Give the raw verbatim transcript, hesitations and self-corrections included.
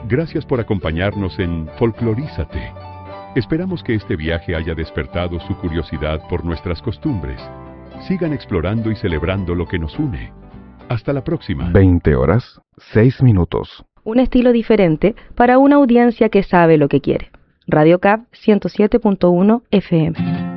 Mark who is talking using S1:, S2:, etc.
S1: Gracias por acompañarnos en Folclorízate. Esperamos que este viaje haya despertado su curiosidad por nuestras costumbres. Sigan explorando y celebrando lo que nos une. Hasta la próxima.
S2: veinte horas, seis minutos.
S3: Un estilo diferente para una audiencia que sabe lo que quiere. Radio C A P ciento siete punto uno F M.